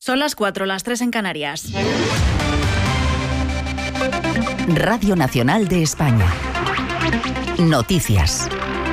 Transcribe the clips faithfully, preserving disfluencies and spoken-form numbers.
Son las cuatro, las tres en Canarias. Radio Nacional de España. Noticias.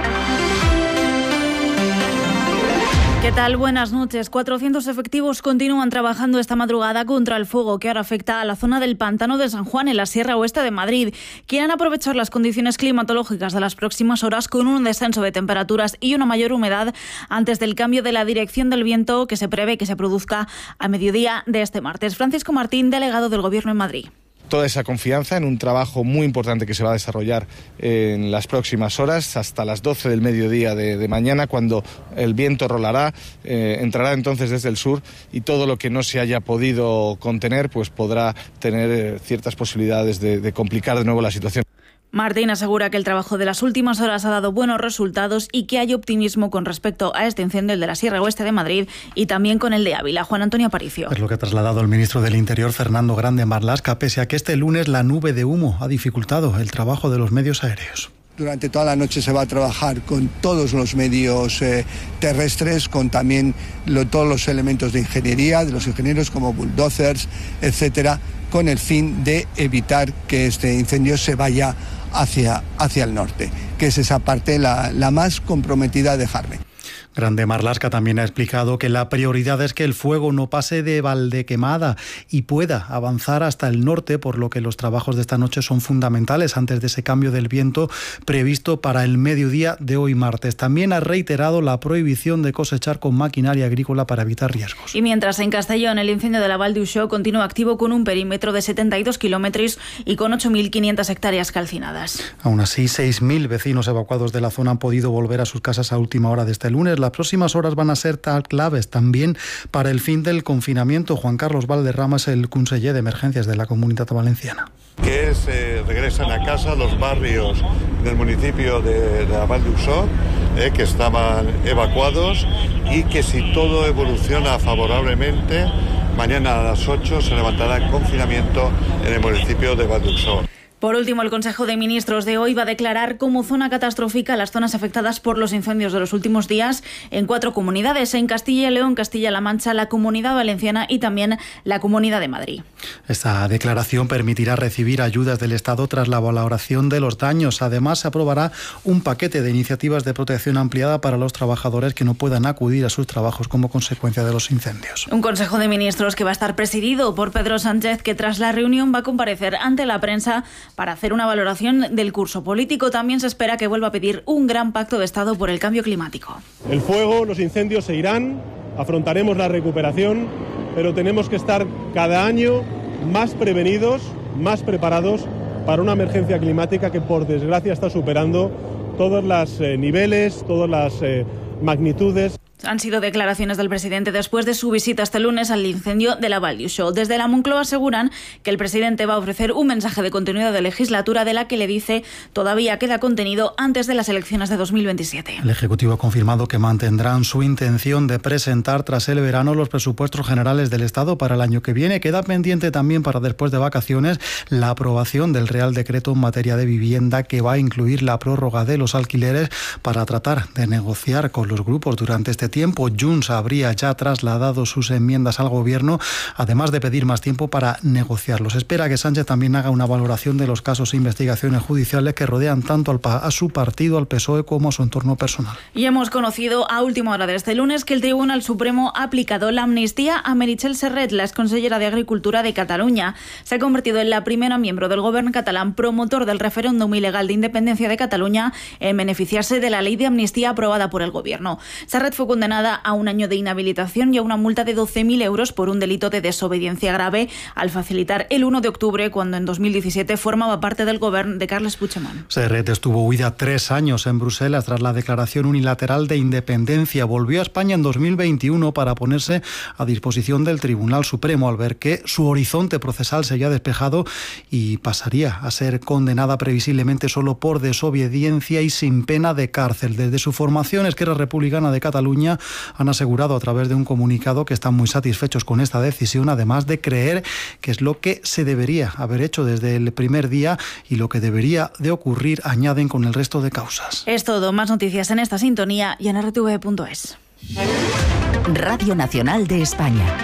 ¿Qué tal? Buenas noches. cuatrocientos efectivos continúan trabajando esta madrugada contra el fuego que ahora afecta a la zona del Pantano de San Juan, en la Sierra Oeste de Madrid. Quieren aprovechar las condiciones climatológicas de las próximas horas con un descenso de temperaturas y una mayor humedad antes del cambio de la dirección del viento que se prevé que se produzca a mediodía de este martes. Francisco Martín, delegado del Gobierno en Madrid. Toda esa confianza en un trabajo muy importante que se va a desarrollar en las próximas horas, hasta las doce del mediodía de, de mañana, cuando el viento rolará, eh, entrará entonces desde el sur y todo lo que no se haya podido contener pues podrá tener eh, ciertas posibilidades de, de complicar de nuevo la situación. Martín asegura que el trabajo de las últimas horas ha dado buenos resultados y que hay optimismo con respecto a este incendio, el de la Sierra Oeste de Madrid, y también con el de Ávila. Juan Antonio Aparicio. Es lo que ha trasladado el ministro del Interior, Fernando Grande Marlaska, pese a que este lunes la nube de humo ha dificultado el trabajo de los medios aéreos. Durante toda la noche se va a trabajar con todos los medios eh, terrestres, con también lo, todos los elementos de ingeniería, de los ingenieros como bulldozers, etcétera, con el fin de evitar que este incendio se vaya hacia, hacia el norte, que es esa parte la, la más comprometida de Jarve. Grande Marlaska también ha explicado que la prioridad es que el fuego no pase de Valdequemada y pueda avanzar hasta el norte, por lo que los trabajos de esta noche son fundamentales antes de ese cambio del viento previsto para el mediodía de hoy martes. También ha reiterado la prohibición de cosechar con maquinaria agrícola para evitar riesgos. Y mientras en Castellón el incendio de la Val d'Uixó continúa activo con un perímetro de setenta y dos kilómetros y con ocho mil quinientas hectáreas calcinadas. Aún así, seis mil vecinos evacuados de la zona han podido volver a sus casas a última hora de este lunes. Las próximas horas van a ser tan claves también para el fin del confinamiento. Juan Carlos Valderrama es el conseller de emergencias de la Comunitat Valenciana. Que se regresan a casa los barrios del municipio de, de la Val d'Uixó, eh, que estaban evacuados, y que si todo evoluciona favorablemente, mañana a las ocho se levantará el confinamiento en el municipio de Val d'Uixó. Por último, el Consejo de Ministros de hoy va a declarar como zona catastrófica las zonas afectadas por los incendios de los últimos días en cuatro comunidades: en Castilla y León, Castilla-La Mancha, la Comunidad Valenciana y también la Comunidad de Madrid. Esta declaración permitirá recibir ayudas del Estado tras la valoración de los daños. Además, se aprobará un paquete de iniciativas de protección ampliada para los trabajadores que no puedan acudir a sus trabajos como consecuencia de los incendios. Un Consejo de Ministros que va a estar presidido por Pedro Sánchez, que tras la reunión va a comparecer ante la prensa para hacer una valoración del curso político. También se espera que vuelva a pedir un gran pacto de Estado por el cambio climático. El fuego, los incendios se irán, afrontaremos la recuperación, pero tenemos que estar cada año más prevenidos, más preparados para una emergencia climática que, por desgracia, está superando todos los eh, niveles, todas las eh, magnitudes. Han sido declaraciones del presidente después de su visita este lunes al incendio de la Val d'Uixó. Desde la Moncloa aseguran que el presidente va a ofrecer un mensaje de continuidad de legislatura de la que le dice todavía queda contenido antes de las elecciones de dos mil veintisiete. El Ejecutivo ha confirmado que mantendrán su intención de presentar tras el verano los presupuestos generales del Estado para el año que viene. Queda pendiente también para después de vacaciones la aprobación del Real Decreto en materia de vivienda, que va a incluir la prórroga de los alquileres para tratar de negociar con los grupos durante este tiempo. Junts habría ya trasladado sus enmiendas al Gobierno, además de pedir más tiempo para negociarlos. Espera que Sánchez también haga una valoración de los casos e investigaciones judiciales que rodean tanto al pa- a su partido, al P S O E, como a su entorno personal. Y hemos conocido a última hora de este lunes que el Tribunal Supremo ha aplicado la amnistía a Meritxell Serret, la exconsellera de Agricultura de Cataluña. Se ha convertido en la primera miembro del Gobierno catalán promotor del referéndum ilegal de independencia de Cataluña en beneficiarse de la ley de amnistía aprobada por el Gobierno. Serret fue condenada a un año de inhabilitación y a una multa de doce mil euros por un delito de desobediencia grave al facilitar el uno de octubre, cuando en dos mil diecisiete formaba parte del gobierno de Carles Puigdemont. Serret estuvo huida tres años en Bruselas tras la declaración unilateral de independencia. Volvió a España en dos mil veintiuno para ponerse a disposición del Tribunal Supremo al ver que su horizonte procesal se había despejado y pasaría a ser condenada previsiblemente solo por desobediencia y sin pena de cárcel. Desde su formación Esquerra Republicana de Cataluña han asegurado a través de un comunicado que están muy satisfechos con esta decisión, además de creer que es lo que se debería haber hecho desde el primer día y lo que debería de ocurrir, añaden, con el resto de causas. Es todo. Más noticias en esta sintonía y en r t v punto es. Radio Nacional de España.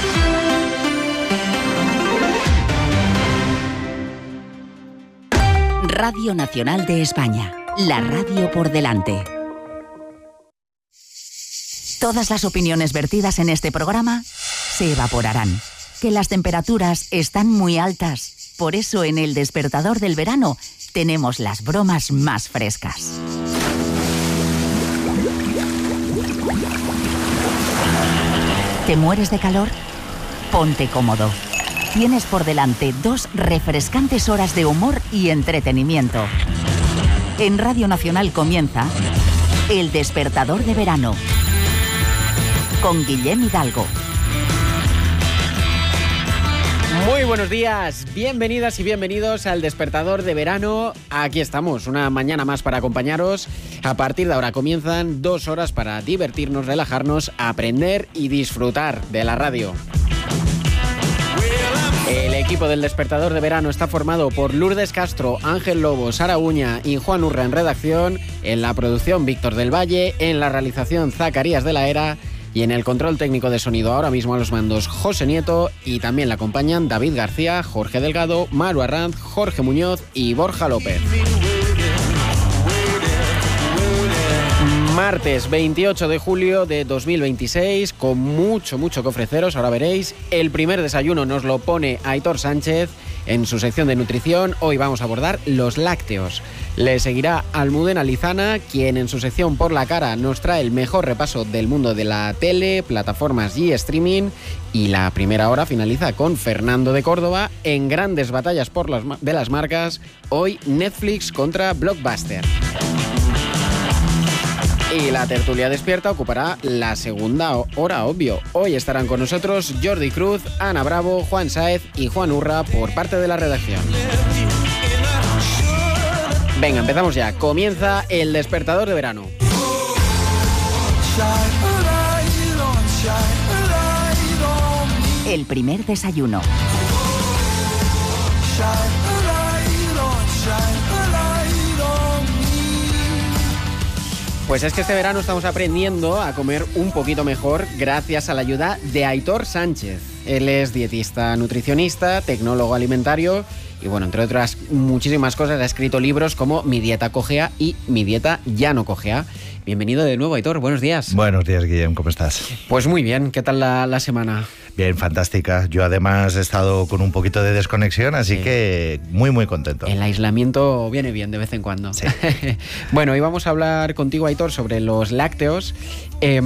Radio Nacional de España, la radio por delante. Todas las opiniones vertidas en este programa se evaporarán. Que las temperaturas están muy altas. Por eso en El Despertador del Verano tenemos las bromas más frescas. ¿Te mueres de calor? Ponte cómodo. Tienes por delante dos refrescantes horas de humor y entretenimiento. En Radio Nacional comienza El Despertador de Verano con Guillem Hidalgo. Muy buenos días, bienvenidas y bienvenidos al Despertador de Verano. Aquí estamos, una mañana más para acompañaros. A partir de ahora comienzan dos horas para divertirnos, relajarnos, aprender y disfrutar de la radio. El equipo del Despertador de Verano está formado por Lourdes Castro, Ángel Lobo, Sara Uña y Juan Urra en redacción, en la producción Víctor del Valle, en la realización Zacarías de la Era y en el control técnico de sonido ahora mismo a los mandos José Nieto, y también le acompañan David García, Jorge Delgado, Maru Arranz, Jorge Muñoz y Borja López. Martes veintiocho de julio de dos mil veintiséis, con mucho, mucho que ofreceros, ahora veréis. El primer desayuno nos lo pone Aitor Sánchez en su sección de nutrición. Hoy vamos a abordar los lácteos. Le seguirá Almudena Lizana, quien en su sección Por la Cara nos trae el mejor repaso del mundo de la tele, plataformas y streaming. Y la primera hora finaliza con Fernando de Córdoba en grandes batallas por las, de las marcas. Hoy Netflix contra Blockbuster. Y la tertulia despierta ocupará la segunda hora, obvio. Hoy estarán con nosotros Jordi Cruz, Ana Bravo, Juan Sáez y Juan Urra por parte de la redacción. Venga, empezamos ya. Comienza el Despertador de Verano. El primer desayuno. Pues es que este verano estamos aprendiendo a comer un poquito mejor gracias a la ayuda de Aitor Sánchez. Él es dietista, nutricionista, tecnólogo alimentario y, bueno, entre otras muchísimas cosas, ha escrito libros como Mi dieta cojea y Mi dieta ya no cojea. Bienvenido de nuevo, Aitor. Buenos días. Buenos días, Guillem. ¿Cómo estás? Pues muy bien. ¿Qué tal la, la semana? Bien, fantástica. Yo además he estado con un poquito de desconexión, así sí. que muy, muy contento. El aislamiento viene bien de vez en cuando. Sí. Bueno, hoy vamos a hablar contigo, Aitor, sobre los lácteos. Eh,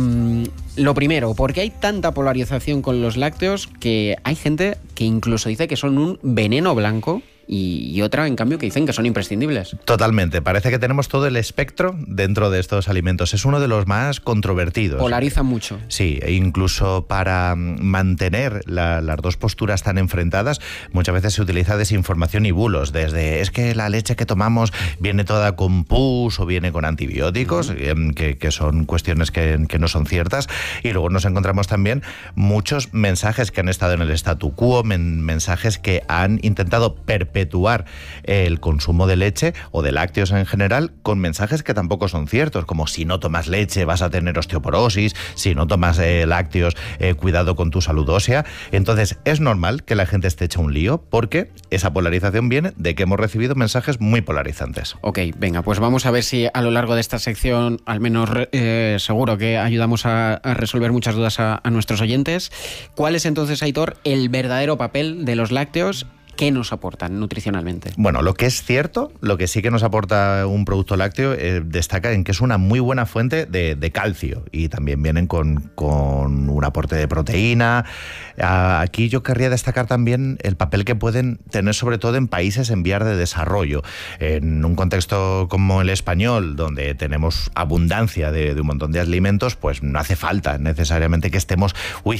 lo primero, ¿por qué hay tanta polarización con los lácteos que hay gente que incluso dice que son un veneno blanco? Y, y otra, en cambio, que dicen que son imprescindibles. Totalmente. Parece que tenemos todo el espectro dentro de estos alimentos. Es uno de los más controvertidos. Polarizan mucho. Sí, e incluso para mantener la, las dos posturas tan enfrentadas, muchas veces se utiliza desinformación y bulos. Desde, es que la leche que tomamos viene toda con pus o viene con antibióticos, uh-huh. que, que son cuestiones que, que no son ciertas. Y luego nos encontramos también muchos mensajes que han estado en el statu quo, men, mensajes que han intentado perpetuar perpetuar el consumo de leche o de lácteos en general con mensajes que tampoco son ciertos, como si no tomas leche vas a tener osteoporosis, si no tomas eh, lácteos, eh, cuidado con tu salud ósea. Entonces es normal que la gente esté hecha un lío porque esa polarización viene de que hemos recibido mensajes muy polarizantes. Ok, venga, pues vamos a ver si a lo largo de esta sección, al menos eh, seguro que ayudamos a, a resolver muchas dudas a, a nuestros oyentes. ¿Cuál es entonces, Aitor, el verdadero papel de los lácteos? ¿Qué nos aportan nutricionalmente? Bueno, lo que es cierto, lo que sí que nos aporta un producto lácteo, eh, destaca en que es una muy buena fuente de, de calcio y también vienen con, con un aporte de proteína. Aquí yo querría destacar también el papel que pueden tener sobre todo en países en vías de desarrollo. En un contexto como el español, donde tenemos abundancia de, de un montón de alimentos, pues no hace falta necesariamente que estemos uy,